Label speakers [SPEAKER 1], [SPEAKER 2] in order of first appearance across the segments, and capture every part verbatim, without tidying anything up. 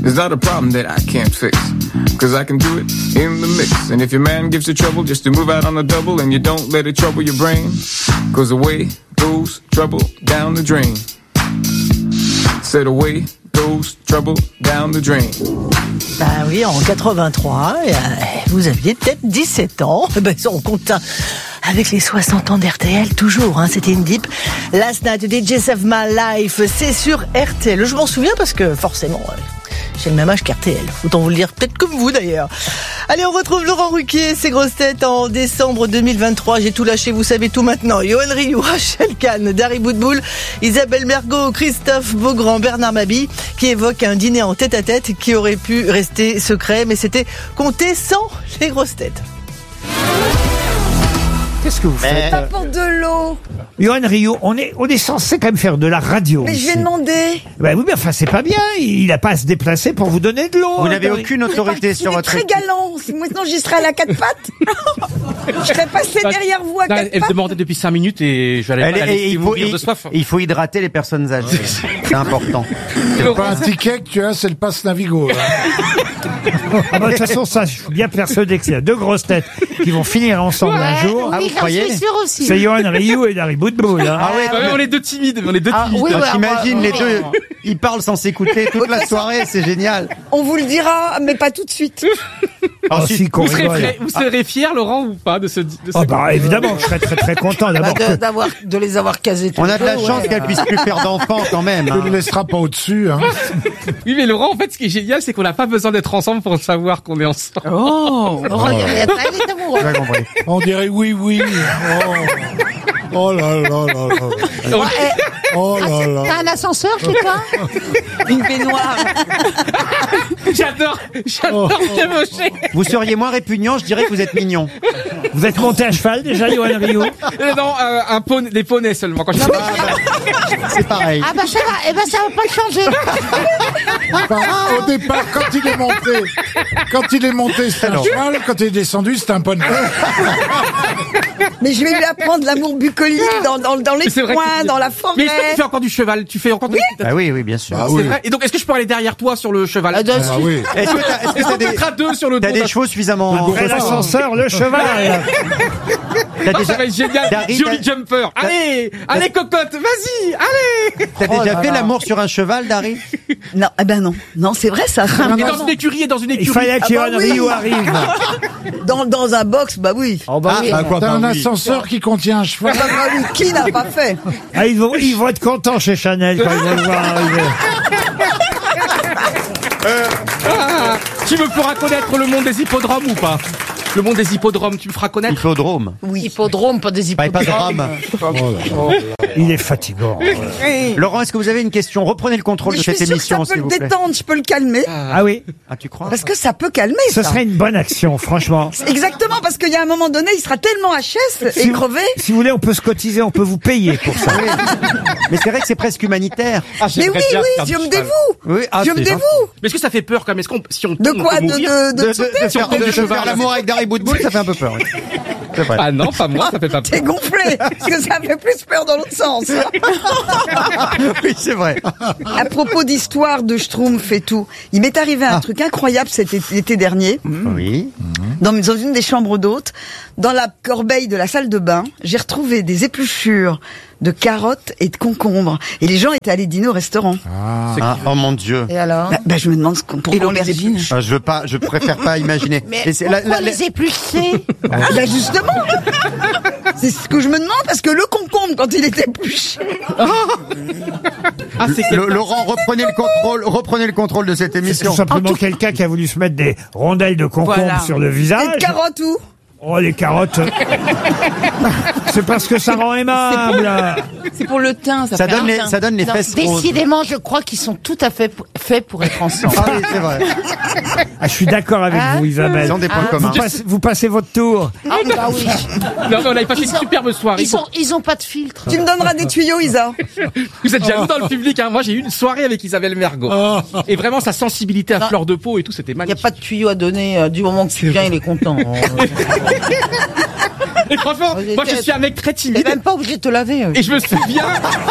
[SPEAKER 1] There's not a problem that I can't fix, cause I can do it in the mix. And if your man gives you trouble, just to move out on the double, and you don't let it trouble your brain, cause away goes trouble down the drain. Said away goes trouble down the drain.
[SPEAKER 2] Bah oui, en quatre-vingt-trois, euh, vous aviez peut-être dix-sept ans. Ben, on compte avec les soixante ans d'R T L, toujours, hein, c'était une dip. Last Night, D J Save My Life, c'est sur R T L. Je m'en souviens parce que, forcément, ouais, j'ai le même âge qu'R T L. Autant vous le dire, peut-être comme vous d'ailleurs. Allez, on retrouve Laurent Ruquier, ses grosses têtes en décembre deux mille vingt-trois. J'ai tout lâché, vous savez tout maintenant. Yoann Rioux, Rachel Kahn, Dari Boudboul, Isabelle Mergo, Christophe Beaugrand, Bernard Mabille, qui évoquent un dîner en tête-à-tête qui aurait pu rester secret, mais c'était compté sans les grosses têtes.
[SPEAKER 3] Qu'est-ce que vous faites?
[SPEAKER 4] T'apportes de l'eau.
[SPEAKER 3] Yoann Rioux, on est, on est censé quand même faire de la radio.
[SPEAKER 4] Mais
[SPEAKER 3] ici.
[SPEAKER 4] je vais demander.
[SPEAKER 3] Ben oui, mais enfin, c'est pas bien. Il n'a pas à se déplacer pour vous donner de l'eau.
[SPEAKER 5] Vous
[SPEAKER 3] hein,
[SPEAKER 5] n'avez
[SPEAKER 3] Dari.
[SPEAKER 5] aucune autorité sur votre
[SPEAKER 4] Il est très galant. Si maintenant j'y serais à la quatre pattes, je serais passé derrière vous à
[SPEAKER 6] Là,
[SPEAKER 4] quatre
[SPEAKER 6] elle
[SPEAKER 4] pattes.
[SPEAKER 6] demandait depuis cinq minutes et je vais
[SPEAKER 5] Elle
[SPEAKER 6] aller
[SPEAKER 5] est-
[SPEAKER 6] aller
[SPEAKER 5] et il, faut,
[SPEAKER 6] mourir
[SPEAKER 5] il,
[SPEAKER 6] de soif.
[SPEAKER 5] il faut hydrater les personnes âgées. C'est important.
[SPEAKER 7] C'est pas un ticket que tu as, c'est le passe Navigo.
[SPEAKER 3] Ah bah, de toute façon, ça, je suis bien persuadé que c'est deux grosses têtes qui vont finir ensemble un jour.
[SPEAKER 5] Ah, vous croyez?
[SPEAKER 3] C'est Yoann Rioux et Dari Boudboul. Hein.
[SPEAKER 5] Ah ouais,
[SPEAKER 6] Ah ouais, on est deux timides, on est deux
[SPEAKER 5] Ah,
[SPEAKER 6] timides.
[SPEAKER 5] oui,
[SPEAKER 6] hein.
[SPEAKER 5] ouais, T'imagines les deux, ils parlent sans s'écouter toute la soirée, c'est génial.
[SPEAKER 4] On vous le dira, mais pas tout de suite.
[SPEAKER 3] Ah, si, qu'on
[SPEAKER 6] Vous serez,
[SPEAKER 3] rigole.
[SPEAKER 6] fier- vous serez fier, Laurent, ou pas, de ce, de ce
[SPEAKER 3] Ah bah évidemment, je serais très très content d'abord.
[SPEAKER 2] Bah,
[SPEAKER 3] que-
[SPEAKER 2] de, d'avoir, de les avoir casés tous
[SPEAKER 5] On
[SPEAKER 2] les
[SPEAKER 5] a de la
[SPEAKER 2] deux,
[SPEAKER 5] chance
[SPEAKER 2] ouais.
[SPEAKER 5] qu'elle puisse plus faire d'enfants quand même.
[SPEAKER 7] Tu
[SPEAKER 5] hein.
[SPEAKER 7] ne le laisseras pas au-dessus. Hein.
[SPEAKER 6] Oui, mais Laurent, en fait, ce qui est génial, c'est qu'on n'a pas besoin d'être ensemble pour savoir qu'on est ensemble.
[SPEAKER 2] Oh, regarde, elle est amoureux.
[SPEAKER 5] J'ai compris.
[SPEAKER 7] On dirait oui, oui. Oh, oh là là là là.
[SPEAKER 6] Donc,
[SPEAKER 7] Oh là là.
[SPEAKER 2] T'as un ascenseur chez toi? Une baignoire.
[SPEAKER 6] j'adore, j'adore chevaucher.
[SPEAKER 5] Vous seriez moins répugnant, je dirais que vous êtes mignon.
[SPEAKER 3] Vous êtes monté à cheval déjà, Yoann Rioux?
[SPEAKER 6] Euh, Non, euh, un poney, des poneys seulement. Quand je suis
[SPEAKER 5] C'est pareil.
[SPEAKER 2] Ah bah ça va, eh ben ça va pas changer.
[SPEAKER 7] Enfin, au départ, quand il est monté, quand il est monté, c'était un cheval. Quand il est descendu, c'était un poney.
[SPEAKER 4] Mais je vais lui apprendre l'amour bucolique dans, dans, dans les
[SPEAKER 6] Mais c'est vrai
[SPEAKER 4] coins,
[SPEAKER 6] que-
[SPEAKER 4] dans la
[SPEAKER 6] Mais est-ce que
[SPEAKER 4] forêt.
[SPEAKER 6] tu fais encore du cheval? Tu fais encore de
[SPEAKER 5] Ah oui, oui, bien sûr.
[SPEAKER 7] Ah
[SPEAKER 6] C'est
[SPEAKER 7] oui.
[SPEAKER 6] vrai. Et donc, est-ce que je peux aller derrière toi sur le cheval?
[SPEAKER 4] Ah,
[SPEAKER 7] Ah oui.
[SPEAKER 5] Est-ce que t'as est-ce que
[SPEAKER 6] Est-ce
[SPEAKER 5] t'as
[SPEAKER 6] qu'on
[SPEAKER 5] des,
[SPEAKER 6] peut être à deux sur le
[SPEAKER 5] t'as
[SPEAKER 6] dos
[SPEAKER 5] des
[SPEAKER 6] d'un-
[SPEAKER 5] chevaux suffisamment...
[SPEAKER 3] Après l'ascenseur, le cheval.
[SPEAKER 5] T'as
[SPEAKER 6] Ah,
[SPEAKER 5] déjà,
[SPEAKER 6] ça va être génial.
[SPEAKER 5] Dari,
[SPEAKER 6] Jolly
[SPEAKER 5] t'as-
[SPEAKER 6] jumper. Allez, allez cocotte, vas-y, allez.
[SPEAKER 5] t'as déjà fait l'amour sur un cheval, Dari?
[SPEAKER 4] Non, eh ben non. Non, c'est vrai ça.
[SPEAKER 6] Et dans une écurie, et dans une
[SPEAKER 3] Il
[SPEAKER 6] écurie.
[SPEAKER 3] fallait que
[SPEAKER 4] Ah bah
[SPEAKER 3] Yoann
[SPEAKER 4] oui.
[SPEAKER 3] Rioux arrive.
[SPEAKER 4] Dans, dans un box, bah oui.
[SPEAKER 3] Oh bah oui.
[SPEAKER 7] T'as un ascenseur qui contient un cheval.
[SPEAKER 4] Ah bah oui, qui n'a pas fait?
[SPEAKER 3] Ah, ils, vont, ils vont être contents chez Chanel quand ils vont le voir arriver.
[SPEAKER 6] Ah, tu me feras connaître le monde des hippodromes ou pas? Le monde des hippodromes, tu me feras connaître?
[SPEAKER 5] Hippodrome.
[SPEAKER 4] Oui.
[SPEAKER 2] Hippodrome, pas des
[SPEAKER 5] Pas, pas de
[SPEAKER 2] hippodromes.
[SPEAKER 5] rame.
[SPEAKER 3] Il est fatigant.
[SPEAKER 5] Laurent, est-ce que vous avez une question? Reprenez le contrôle
[SPEAKER 4] Mais
[SPEAKER 5] de
[SPEAKER 4] je suis
[SPEAKER 5] cette
[SPEAKER 4] sûre que ça
[SPEAKER 5] émission,
[SPEAKER 4] peut
[SPEAKER 5] s'il
[SPEAKER 4] le
[SPEAKER 5] vous plaît.
[SPEAKER 4] détendre, je peux le calmer.
[SPEAKER 3] Ah oui,
[SPEAKER 5] Ah, tu crois?
[SPEAKER 4] Parce que ça peut calmer,
[SPEAKER 3] ce
[SPEAKER 4] ça.
[SPEAKER 3] serait une bonne action, franchement.
[SPEAKER 4] Exactement, parce qu'il y a un moment donné, il sera tellement H S
[SPEAKER 3] Si
[SPEAKER 4] et
[SPEAKER 3] vous-
[SPEAKER 4] crevé.
[SPEAKER 3] Si vous voulez, on peut se cotiser, on peut vous payer pour ça.
[SPEAKER 5] Mais c'est vrai que c'est presque humanitaire.
[SPEAKER 6] Ah,
[SPEAKER 4] Mais
[SPEAKER 6] j'aimerais
[SPEAKER 4] oui,
[SPEAKER 6] bien
[SPEAKER 4] oui,
[SPEAKER 6] faire du
[SPEAKER 4] je me
[SPEAKER 6] cheval.
[SPEAKER 4] dévoue.
[SPEAKER 5] Oui, ah,
[SPEAKER 4] je me
[SPEAKER 5] c'est
[SPEAKER 4] dévoue.
[SPEAKER 6] Mais est-ce que ça fait peur quand même? Est-ce qu'on, si on
[SPEAKER 4] De
[SPEAKER 6] tombe,
[SPEAKER 4] quoi?
[SPEAKER 6] on peut
[SPEAKER 4] De,
[SPEAKER 6] mourir
[SPEAKER 4] de, de,
[SPEAKER 5] De, de,
[SPEAKER 4] sauter
[SPEAKER 5] de faire,
[SPEAKER 6] tombe
[SPEAKER 5] de,
[SPEAKER 6] du
[SPEAKER 5] de faire
[SPEAKER 6] cheval.
[SPEAKER 5] l'amour avec Dari Boudboul, ça fait un peu peur. oui. C'est vrai.
[SPEAKER 6] Ah non, pas moi, ça fait pas
[SPEAKER 4] T'es
[SPEAKER 6] peur.
[SPEAKER 4] gonflé, parce que ça fait plus peur dans l'autre sens.
[SPEAKER 5] Oui, c'est vrai.
[SPEAKER 4] À propos d'histoire de Schtroumpf et tout, il m'est arrivé un truc incroyable cet été, l'été dernier,
[SPEAKER 5] Oui.
[SPEAKER 4] dans, dans une des chambres d'hôtes, dans la corbeille de la salle de bain, j'ai retrouvé des épluchures de carottes et de concombres. Et les gens étaient allés dîner au restaurant.
[SPEAKER 5] Ah, oh mon Dieu.
[SPEAKER 2] Et alors?
[SPEAKER 4] Bah, bah, je me demande ce qu'on, pourquoi on les épluche.
[SPEAKER 5] Ah, je veux pas, je préfère pas imaginer.
[SPEAKER 2] Mais
[SPEAKER 5] Et c'est
[SPEAKER 2] pourquoi
[SPEAKER 5] la- la- la-
[SPEAKER 2] les éplucher?
[SPEAKER 4] Bah justement, c'est ce que je me demande, parce que le concombre, quand il est épluché,
[SPEAKER 6] Ah, c'est
[SPEAKER 5] Le- Laurent, reprenez le contrôle, reprenez le contrôle de cette
[SPEAKER 3] C'est
[SPEAKER 5] émission.
[SPEAKER 3] tout simplement quelqu'un qui a voulu se mettre des rondelles de concombre
[SPEAKER 2] Voilà.
[SPEAKER 3] sur le
[SPEAKER 4] et
[SPEAKER 3] visage.
[SPEAKER 4] de carottes où?
[SPEAKER 3] Oh, les carottes. C'est parce que ça rend aimable.
[SPEAKER 8] C'est pour le teint, ça,
[SPEAKER 5] Ça
[SPEAKER 8] fait
[SPEAKER 5] donne
[SPEAKER 8] un
[SPEAKER 5] les,
[SPEAKER 8] teint.
[SPEAKER 5] ça donne les
[SPEAKER 2] Non,
[SPEAKER 5] fesses roses.
[SPEAKER 2] décidément, je crois qu'ils sont tout à fait p- faits pour être ensemble.
[SPEAKER 5] Ah oui, c'est vrai.
[SPEAKER 3] Ah, je suis d'accord avec
[SPEAKER 2] Ah,
[SPEAKER 3] vous, Isabelle.
[SPEAKER 5] Ils ont des points
[SPEAKER 2] Ah,
[SPEAKER 5] communs.
[SPEAKER 3] Vous passez, vous passez votre tour.
[SPEAKER 2] Ah bah oui.
[SPEAKER 6] Non, mais on a passé
[SPEAKER 2] Ils
[SPEAKER 6] une
[SPEAKER 2] sont-
[SPEAKER 6] superbe soirée.
[SPEAKER 2] Ils ont, ils ont pas de filtre.
[SPEAKER 4] Tu me donneras des tuyaux, Isa.
[SPEAKER 6] Vous êtes jaloux dans le public, hein. Moi, j'ai eu une soirée avec Isabelle Mergo. Et vraiment, sa sensibilité à
[SPEAKER 2] Non.
[SPEAKER 6] fleur de peau et tout, c'était
[SPEAKER 2] Il n'y a
[SPEAKER 6] magnifique.
[SPEAKER 2] pas de tuyau à donner euh, du moment que tu viens, il est content.
[SPEAKER 6] Et franchement, moi je suis un mec très
[SPEAKER 2] T'es
[SPEAKER 6] timide.
[SPEAKER 2] même pas obligé de te laver.
[SPEAKER 6] Et je me souviens.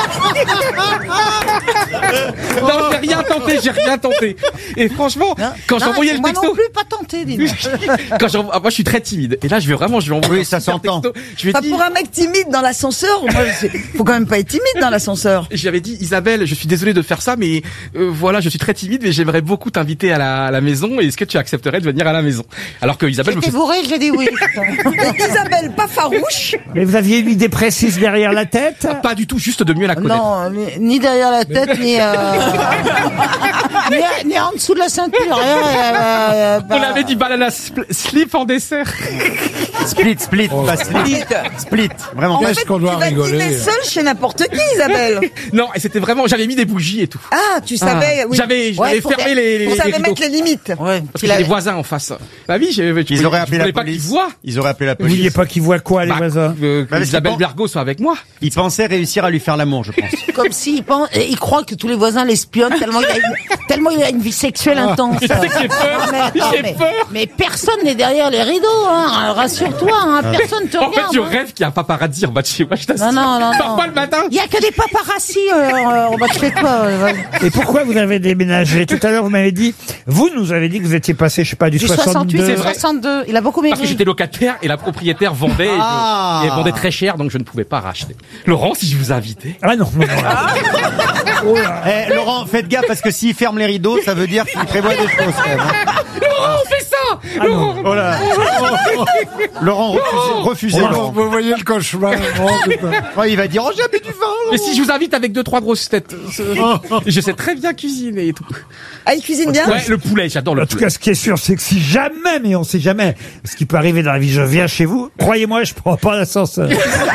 [SPEAKER 6] Non, j'ai rien tenté, j'ai rien tenté. Et franchement, quand j'envoyais le
[SPEAKER 2] moi
[SPEAKER 6] texto.
[SPEAKER 2] non plus, pas tenté, dis-moi.
[SPEAKER 6] Quand j'envoie, ah, moi je suis très timide. Et là, je vais vraiment, je vais envoyer
[SPEAKER 5] Oui, ça
[SPEAKER 6] un super
[SPEAKER 5] s'entend.
[SPEAKER 6] texto. Je lui ai
[SPEAKER 4] Enfin,
[SPEAKER 6] dit,
[SPEAKER 4] pour un mec timide dans l'ascenseur, moi, c'est- faut quand même pas être timide dans l'ascenseur.
[SPEAKER 6] j'avais dit, Isabelle, je suis désolé de faire ça, mais euh, voilà, je suis très timide, mais j'aimerais beaucoup t'inviter à la, à la maison. Et est-ce que tu accepterais de venir à la maison? Alors que Isabelle me
[SPEAKER 2] T'es
[SPEAKER 6] fait.
[SPEAKER 2] bourré, j'ai dit oui.
[SPEAKER 4] Et Isabelle, pas farouche.
[SPEAKER 3] Mais vous aviez une idée précise derrière la tête?
[SPEAKER 6] Pas du tout, juste de mieux la connaître.
[SPEAKER 2] Non, ni- ni derrière la tête, ni, euh, ni, ni en dessous de la ceinture. Rien, euh, euh,
[SPEAKER 6] On
[SPEAKER 2] bah,
[SPEAKER 6] avait dit banana spl- slip en dessert.
[SPEAKER 5] Split, split, pas split. Split, vraiment.
[SPEAKER 4] En
[SPEAKER 7] Qu'est-ce
[SPEAKER 4] fait,
[SPEAKER 7] qu'on doit
[SPEAKER 4] tu vas
[SPEAKER 7] rigoler.
[SPEAKER 4] dîner seul chez n'importe qui, Isabelle.
[SPEAKER 6] Non, et c'était vraiment, j'avais mis des bougies et tout.
[SPEAKER 4] Ah, tu savais, oui.
[SPEAKER 6] J'avais, j'avais
[SPEAKER 2] Ouais, pour-
[SPEAKER 6] fermé les, les,
[SPEAKER 4] On
[SPEAKER 6] les
[SPEAKER 4] savait
[SPEAKER 6] rideaux.
[SPEAKER 4] mettre les limites.
[SPEAKER 2] ouais,
[SPEAKER 6] Parce
[SPEAKER 2] tu
[SPEAKER 6] que j'ai
[SPEAKER 2] l'as-
[SPEAKER 6] des voisins en face. Bah oui, j'ai,
[SPEAKER 5] Ils auraient appelé
[SPEAKER 6] je
[SPEAKER 5] la
[SPEAKER 6] voulais pas qu'ils
[SPEAKER 5] police.
[SPEAKER 6] voient.
[SPEAKER 5] Ils auraient appelé la
[SPEAKER 3] Vous vouliez
[SPEAKER 5] police.
[SPEAKER 3] pas qu'ils voient quoi, les
[SPEAKER 6] Bah,
[SPEAKER 3] voisins?
[SPEAKER 6] euh,
[SPEAKER 5] Bah, mais c'est
[SPEAKER 6] Isabelle
[SPEAKER 5] bon.
[SPEAKER 6] Bergot soit avec moi.
[SPEAKER 5] Ils pensaient réussir à lui faire l'amour, je pense.
[SPEAKER 2] Comme s'il pense, et il croit que tous les voisins l'espionnent tellement il a une, tellement il a une vie sexuelle intense.
[SPEAKER 6] J'ai peur,
[SPEAKER 2] Mais, attends,
[SPEAKER 6] j'ai
[SPEAKER 2] mais-
[SPEAKER 6] peur.
[SPEAKER 2] mais personne n'est derrière les rideaux, hein. Rassure-toi, hein. Personne te
[SPEAKER 6] En fait,
[SPEAKER 2] regarde.
[SPEAKER 6] je
[SPEAKER 2] hein.
[SPEAKER 6] rêve qu'il y a un paparazzi en bas de chez moi, je t'assure.
[SPEAKER 2] Non, non, non,
[SPEAKER 6] Parfois
[SPEAKER 2] non.
[SPEAKER 6] le matin.
[SPEAKER 2] Il y a que des paparazzi, euh, on va te faire quoi, euh,
[SPEAKER 3] Et pourquoi vous avez déménagé? Tout à l'heure, vous m'avez dit, vous nous avez dit que vous étiez passé, je sais pas, du,
[SPEAKER 2] du
[SPEAKER 3] soixante-deux.
[SPEAKER 2] soixante-huit,
[SPEAKER 6] C'est vrai.
[SPEAKER 2] soixante-deux. Il a beaucoup
[SPEAKER 6] Parce que
[SPEAKER 2] maigri.
[SPEAKER 6] j'étais locataire et la propriétaire vendait et, je-
[SPEAKER 5] Ah.
[SPEAKER 6] et elle vendait très cher, donc je ne pouvais pas racheter. Laurent, si je vous invitais.
[SPEAKER 3] Ah non, non, non. Oh là.
[SPEAKER 5] Eh, Laurent, faites gaffe parce que s'il ferme les rideaux, ça veut dire qu'il prévoit des choses quand même. hein.
[SPEAKER 6] Laurent, on fait ça. Laurent.
[SPEAKER 5] Oh là. Laurent, refusez, refusez,
[SPEAKER 7] Oh,
[SPEAKER 5] Laurent.
[SPEAKER 7] vous voyez le cauchemar. Oh, putain.
[SPEAKER 5] Ouais, il va dire, oh, j'ai bu du vin.
[SPEAKER 6] Mais si je vous invite avec deux trois grosses têtes, euh, je sais très bien cuisiner et tout.
[SPEAKER 4] Ah, il cuisine bien?
[SPEAKER 6] Ouais, le poulet, j'adore le
[SPEAKER 3] En tout
[SPEAKER 6] poulet.
[SPEAKER 3] cas, ce qui est sûr, c'est que si jamais, mais on sait jamais, ce qui peut arriver dans la vie, je viens chez vous, croyez-moi, je prends pas l'ascenseur.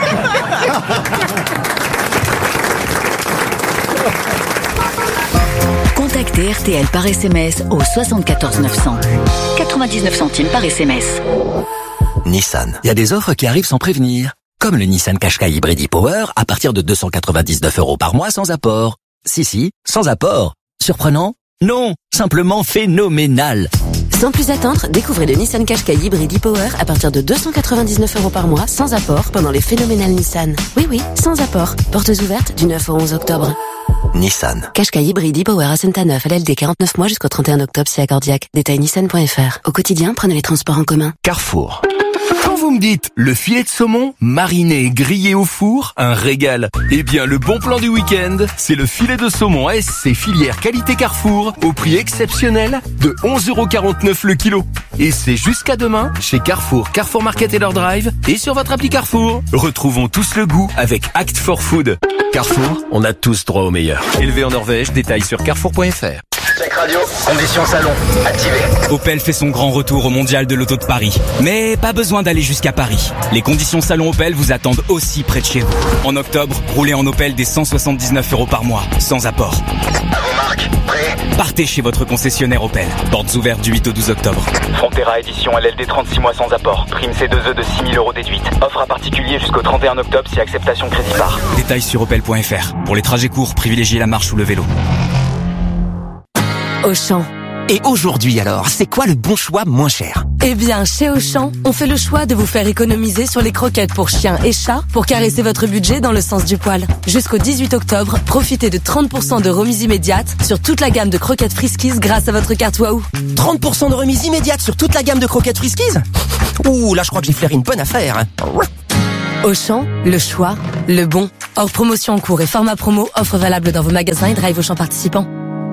[SPEAKER 8] Contactez R T L par S M S au soixante-quatorze neuf cents. quatre-vingt-dix-neuf centimes par S M S.
[SPEAKER 9] Nissan. Il y a des offres qui arrivent sans prévenir. Comme le Nissan Qashqai Hybrid e-Power à partir de deux cent quatre-vingt-dix-neuf euros par mois sans apport. Si, si, sans apport. Surprenant? Non, simplement phénoménal.
[SPEAKER 8] Sans plus attendre, découvrez le Nissan Qashqai Hybrid e-Power à partir de deux cent quatre-vingt-dix-neuf euros par mois sans apport pendant les phénoménales Nissan. Oui, oui, sans apport. Portes ouvertes du neuf au onze octobre.
[SPEAKER 9] Nissan.
[SPEAKER 8] Qashqai Hybrid e-Power à Saint-Neuf, L L D quarante-neuf mois jusqu'au trente et un octobre, c'est à Cordiac. Détail nissan point f r. Au quotidien, prenez les transports en commun.
[SPEAKER 9] Carrefour. Quand vous me dites le filet de saumon, mariné, grillé au four, un régal. Eh bien, le bon plan du week-end, c'est le filet de saumon A S C filière qualité Carrefour au prix exceptionnel de onze euros quarante-neuf le kilo. Et c'est jusqu'à demain chez Carrefour, Carrefour Market et leur drive et sur votre appli Carrefour. Retrouvons tous le goût avec Act for Food. Carrefour, on a tous droit au meilleur. Élevé en Norvège, détail sur carrefour point f r.
[SPEAKER 10] Check radio, conditions salon, activé.
[SPEAKER 11] Opel fait son grand retour au Mondial de l'Auto de Paris. Mais pas besoin d'aller jusqu'à Paris. Les conditions salon Opel vous attendent aussi près de chez vous. En octobre, roulez en Opel des cent soixante-dix-neuf euros par mois, sans apport.
[SPEAKER 10] À vos marques, prêt?
[SPEAKER 11] Partez chez votre concessionnaire Opel. Portes ouvertes du huit au douze octobre.
[SPEAKER 10] Frontera édition L L D trente-six mois sans apport. Prime C deux E de six mille euros déduite. Offre à particulier jusqu'au trente et un octobre si acceptation crédit par.
[SPEAKER 11] Détails sur opel point f r. Pour les trajets courts, privilégiez la marche ou le vélo.
[SPEAKER 8] Auchan.
[SPEAKER 9] Et aujourd'hui alors, c'est quoi le bon choix moins cher?
[SPEAKER 8] Eh bien, chez Auchan, on fait le choix de vous faire économiser sur les croquettes pour chiens et chats pour caresser votre budget dans le sens du poil. Jusqu'au dix-huit octobre, profitez de trente pour cent de remise immédiate sur toute la gamme de croquettes Friskies grâce à votre carte Wahoo.
[SPEAKER 9] trente pour cent de remise immédiate sur toute la gamme de croquettes Friskies? Ouh, là je crois que j'ai flairé une bonne affaire.
[SPEAKER 8] Auchan, le choix, le bon. Hors promotion en cours et format promo, offre valable dans vos magasins et drive Auchan participants.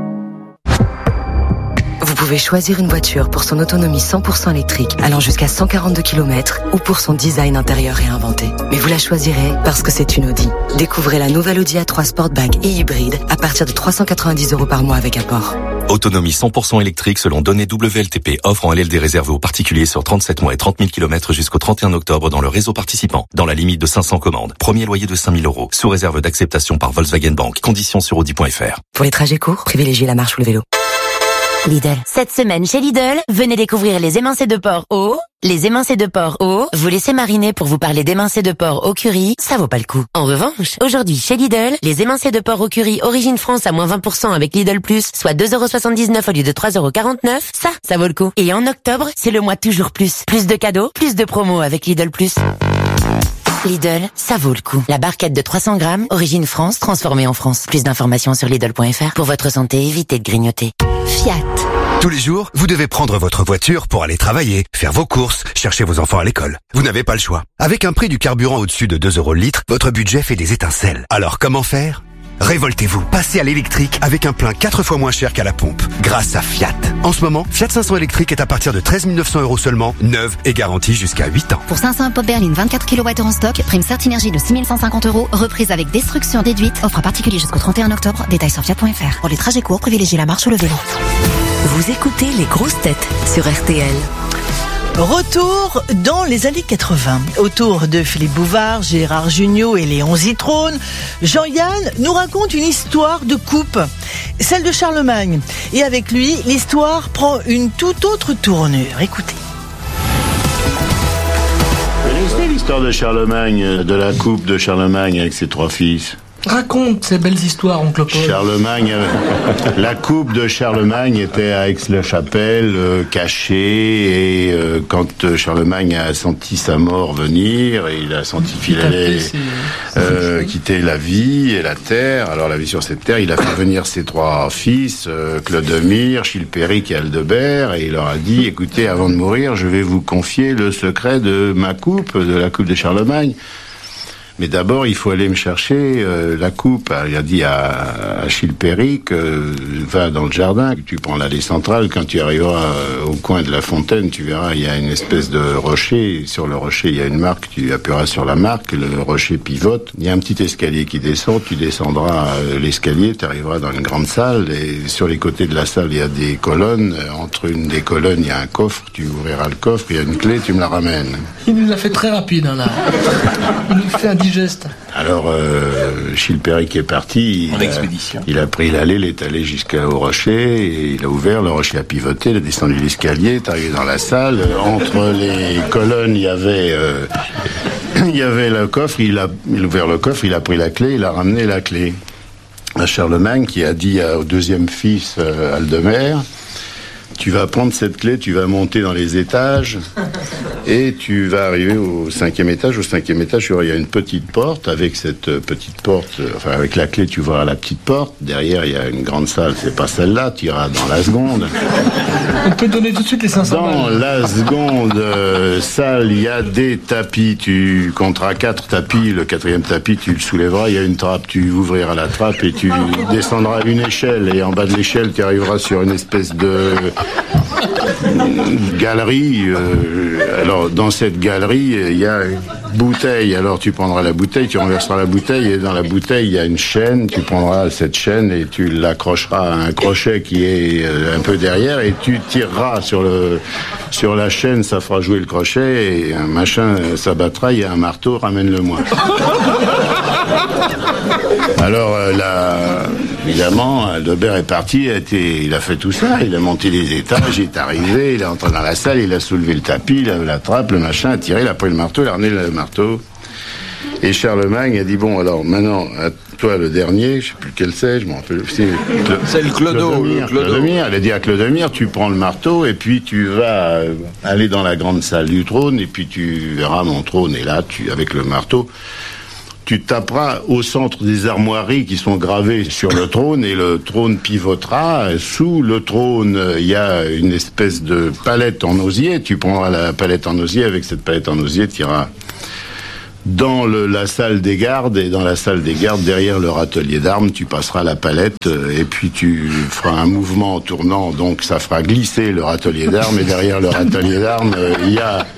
[SPEAKER 8] Vous pouvez choisir une voiture pour son autonomie cent pour cent électrique allant jusqu'à cent quarante-deux kilomètres ou pour son design intérieur réinventé. Mais vous la choisirez parce que c'est une Audi. Découvrez la nouvelle Audi A trois Sportback et hybride à partir de trois cent quatre-vingt-dix euros par mois avec apport.
[SPEAKER 12] Autonomie cent pour cent électrique selon données W L T P. Offre en L L D réservée aux particuliers sur trente-sept mois et trente mille kilomètres jusqu'au trente et un octobre dans le réseau participant. Dans la limite de cinq cents commandes. Premier loyer de cinq mille euros. Sous réserve d'acceptation par Volkswagen Bank. Conditions sur audi point f r.
[SPEAKER 8] Pour les trajets courts, privilégiez la marche ou le vélo.
[SPEAKER 13] Lidl. Cette semaine chez Lidl, venez découvrir les émincés de porc au Les émincés de porc au, vous laissez mariner pour vous parler d'émincés de porc au curry, ça vaut pas le coup. En revanche, aujourd'hui chez Lidl, les émincés de porc au curry Origine France à moins vingt pour cent avec Lidl Plus, soit deux euros soixante-dix-neuf au lieu de trois euros quarante-neuf, ça, ça vaut le coup. Et en octobre, c'est le mois toujours plus. Plus de cadeaux, plus de promos avec Lidl Plus. Lidl, ça vaut le coup. La barquette de trois cents grammes, Origine France, transformée en France. Plus d'informations sur Lidl point F R. Pour votre santé, évitez de grignoter. Fiat.
[SPEAKER 14] Tous les jours, vous devez prendre votre voiture pour aller travailler, faire vos courses, chercher vos enfants à l'école. Vous n'avez pas le choix. Avec un prix du carburant au-dessus de deux euros le litre, votre budget fait des étincelles. Alors comment faire ? Révoltez-vous. Passez à l'électrique avec un plein quatre fois moins cher qu'à la pompe, grâce à Fiat. En ce moment, Fiat cinq cents électrique est à partir de treize mille neuf cents euros seulement, neuve et garantie jusqu'à huit ans.
[SPEAKER 15] Pour cinq cents pop berline vingt-quatre kilowattheures en stock, prime Certinergie de six mille cent cinquante euros, reprise avec destruction déduite, offre à particulier jusqu'au trente et un octobre, détails sur fiat point F R. Pour les trajets courts, privilégiez la marche ou le vélo.
[SPEAKER 8] Vous écoutez les grosses têtes sur R T L.
[SPEAKER 2] Retour dans les années quatre-vingts. Autour de Philippe Bouvard, Gérard Jugnot et Léon Zitrone, Jean-Yann nous raconte une histoire de coupe, celle de Charlemagne. Et avec lui, l'histoire prend une toute autre tournure. Écoutez.
[SPEAKER 16] Vous connaissez l'histoire de Charlemagne, de la coupe de Charlemagne avec ses trois fils ?
[SPEAKER 17] Raconte ces belles histoires, oncle Paul.
[SPEAKER 16] Charlemagne, la coupe de Charlemagne était à Aix-la-Chapelle, euh, cachée, et euh, quand Charlemagne a senti sa mort venir, et il a senti qu'il allait euh, quitter la vie et la terre, alors la vie sur cette terre, il a fait venir ses trois fils, euh, Clodomir, Chilpéric et Aldebert, et il leur a dit, écoutez, avant de mourir, je vais vous confier le secret de ma coupe, de la coupe de Charlemagne. Mais d'abord, il faut aller me chercher euh, la coupe. Il a dit à, à Chilpéric, euh, va dans le jardin, tu prends l'allée centrale, quand tu arriveras euh, au coin de la fontaine, tu verras, il y a une espèce de rocher. Sur le rocher, il y a une marque, tu appuieras sur la marque, le rocher pivote. Il y a un petit escalier qui descend, tu descendras euh, l'escalier, tu arriveras dans une grande salle, et sur les côtés de la salle, il y a des colonnes. Entre une des colonnes, il y a un coffre, tu ouvriras le coffre, il y a une clé, tu me la ramènes.
[SPEAKER 17] Il nous l'a fait très rapide, hein, là. Il nous fait un digeste.
[SPEAKER 16] Alors, euh, Chilpéric est parti.
[SPEAKER 18] En
[SPEAKER 16] il
[SPEAKER 18] expédition.
[SPEAKER 16] A, il a pris l'allée, il est allé jusqu'au rocher, et il a ouvert, le rocher a pivoté, il a descendu l'escalier, est arrivé dans la salle. Entre les colonnes, il y avait, euh, il y avait le coffre, il a, il a ouvert le coffre, il a pris la clé, il a ramené la clé à Charlemagne, qui a dit au deuxième fils, euh, Aldemert, tu vas prendre cette clé, tu vas monter dans les étages et tu vas arriver au cinquième étage. Au cinquième étage, il y a une petite porte. Avec cette petite porte, enfin avec la clé, tu verras la petite porte. Derrière, il y a une grande salle. C'est pas celle-là. Tu iras dans la seconde.
[SPEAKER 17] On peut donner tout de suite les cinq cents
[SPEAKER 16] Dans
[SPEAKER 17] balles.
[SPEAKER 16] la seconde euh, salle, il y a des tapis. Tu compteras quatre tapis. Le quatrième tapis, tu le soulèveras. Il y a une trappe. Tu ouvriras la trappe et tu descendras une échelle. Et en bas de l'échelle, tu arriveras sur une espèce de galerie. Euh, alors, dans cette galerie, il y a une bouteille. Alors, tu prendras la bouteille, tu renverseras la bouteille, et dans la bouteille, il y a une chaîne. Tu prendras cette chaîne et tu l'accrocheras à un crochet qui est euh, un peu derrière, et tu tireras sur le sur la chaîne. Ça fera jouer le crochet, et un machin s'abattra. Il y a un marteau, ramène-le-moi. Alors, euh, là, évidemment, Aldebert est parti, il a, été, il a fait tout ça, il a monté les étages, il est arrivé, il est entré dans la salle, il a soulevé le tapis, il a la trappe, le machin, a tiré, il a pris le marteau, il a ramené le marteau. Et Charlemagne a dit, bon, alors, maintenant, à toi, le dernier, je sais plus quel c'est, je m'en rappelle. C'est,
[SPEAKER 18] c'est le Clodo.
[SPEAKER 16] Clodomir,
[SPEAKER 18] Le Clodo.
[SPEAKER 16] Clodomir. Elle a dit à Clodomir, tu prends le marteau, et puis tu vas euh, aller dans la grande salle du trône, et puis tu verras mon trône, et là, tu, avec le marteau, tu taperas au centre des armoiries qui sont gravées sur le trône, et le trône pivotera. Sous le trône, il y a une espèce de palette en osier. Tu prendras la palette en osier. Avec cette palette en osier, tu iras dans le, la salle des gardes, et dans la salle des gardes, derrière leur atelier d'armes, tu passeras la palette, et puis tu feras un mouvement en tournant, donc ça fera glisser leur atelier d'armes, et derrière leur atelier d'armes, il y a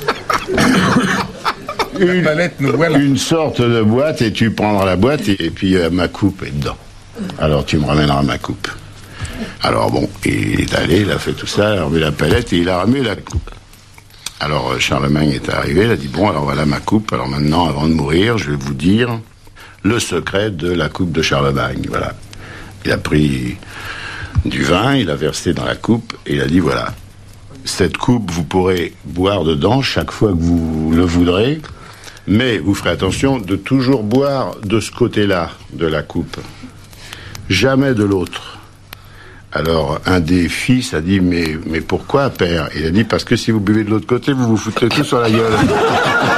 [SPEAKER 16] Une, voilà. une sorte de boîte, et tu prendras la boîte, et, et puis euh, ma coupe est dedans. Alors tu me ramèneras ma coupe. Alors bon, il est allé, il a fait tout ça, il a remis la palette, et il a ramené la coupe. Alors euh, Charlemagne est arrivé, il a dit, bon, alors voilà ma coupe, alors maintenant, avant de mourir, je vais vous dire le secret de la coupe de Charlemagne. Voilà. Il a pris du vin, il a versé dans la coupe, et il a dit, voilà, cette coupe, vous pourrez boire dedans chaque fois que vous le voudrez, mais vous ferez attention de toujours boire de ce côté-là de la coupe, jamais de l'autre. Alors, un des fils a dit, mais, mais pourquoi, père? Il a dit, parce que si vous buvez de l'autre côté, vous vous foutez tout sur la gueule.